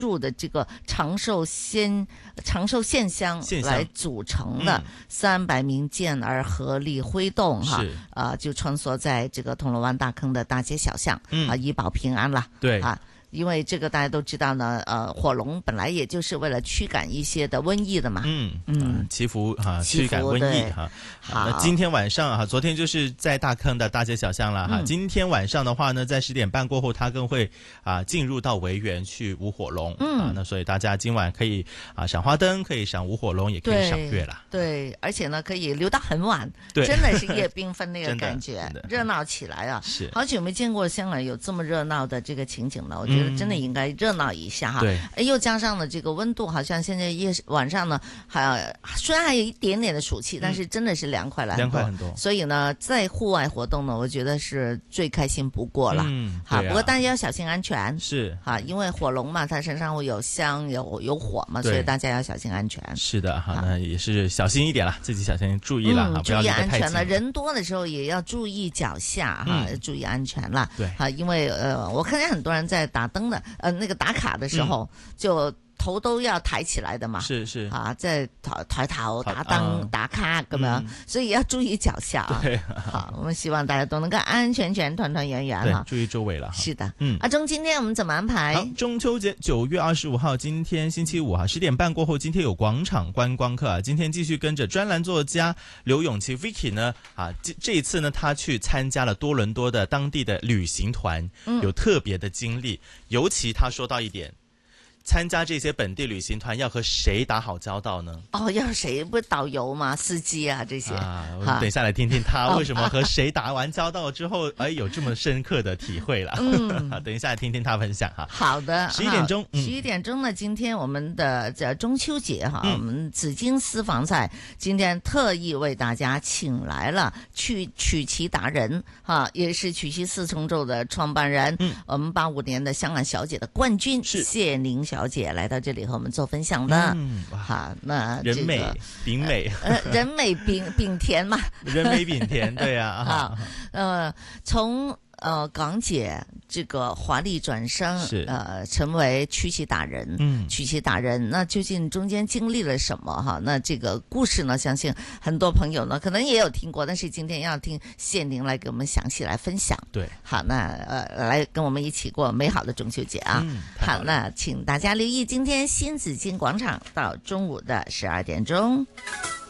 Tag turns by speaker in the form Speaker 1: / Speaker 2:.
Speaker 1: 入的这个长寿线香来组成的300名健儿合力挥动哈，就穿梭在这个铜锣湾大坑的大街小巷以保平安啦。
Speaker 2: 对
Speaker 1: 啊。因为这个大家都知道呢，火龙本来也就是为了驱赶一些的瘟疫的嘛，
Speaker 2: 祈福哈，驱赶瘟疫哈。好，那今天晚上哈，昨天就是在大坑的大街小巷了哈，今天晚上的话呢，在10点半过后，它更会进入到维园去舞火龙，那所以大家今晚可以赏花灯，可以赏舞火龙，也可以赏月啦。
Speaker 1: 对，而且呢可以留到很晚，真的是夜缤纷那个感觉，热闹起来啊！
Speaker 2: 是，
Speaker 1: 好久没见过香港有这么热闹的这个情景了，我觉得真的应该热闹一下哈。
Speaker 2: 对，
Speaker 1: 又加上了这个温度，好像现在晚上呢，虽然还有一点点的暑气，但是真的是凉快了很多。所以呢，在户外活动呢，我觉得是最开心不过了。好，不过大家要小心安全。
Speaker 2: 是，
Speaker 1: 哈，因为火龙嘛，它身上会有香有火嘛，所以大家要小心安全。
Speaker 2: 是的，哈，那也是小心一点啦，自己小心注意啦，
Speaker 1: 注意安全了。人多的时候也要注意脚下哈，注意安全啦。
Speaker 2: 对，
Speaker 1: 哈，因为我看见很多人在打灯的。那个打卡的时候，就头都要抬起来的嘛，
Speaker 2: 是
Speaker 1: 在抬頭打燈打卡咁樣，所以要注意腳下啊。
Speaker 2: 對，
Speaker 1: 好，我們希望大家都能夠安安全全、團團圓圓
Speaker 2: 對，注意周圍了。
Speaker 1: 是的，阿中，今天我們怎麼安排？
Speaker 2: 好，中秋節9月25號，今天星期五10點半過後，今天有廣場觀光客啊。今天繼續跟着專欄作家劉永琪 Vicky 呢，這一次呢，他去參加了多倫多的當地的旅行團，有特別的經歷，尤其他說到一點。參加這些本地旅行團要和誰打好交道呢？
Speaker 1: 要誰？不是導遊嗎？司機啊這些
Speaker 2: 我們等一下來聽聽他為什麼和誰打完交道之後，有這麼深刻的體會了。等一下來聽聽他分享哈。
Speaker 1: 好的
Speaker 2: ，11點鐘
Speaker 1: ，11點鐘呢？今天我們的中秋節哈，我們紫荊私房菜今天特意為大家請來了曲奇達人哈，也是曲奇四重奏的創辦人，我們85年的香港小姐的冠軍謝寧小姐來到這裡和我們做分享的。好，那
Speaker 2: 人美餅美，
Speaker 1: 人美餅甜嘛，
Speaker 2: 人美餅甜，對啊。
Speaker 1: 從港姐這個華麗轉身，成為曲奇達人，曲奇達人，那究竟中間經歷了什麼哈？那這個故事呢，相信很多朋友呢可能也有聽過，但是今天要聽謝寧來給我們詳細來分享。對，好，那來跟我們一起過美好的中秋節啊！好，那請大家留意今天新紫荊廣場到中午的12點鐘。